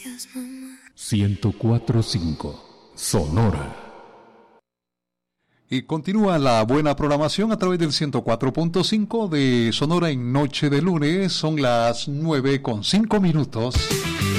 104.5 Sonora. Y continúa la buena programación a través del 104.5 de Sonora en Noche de Lunes. Son las 9:05.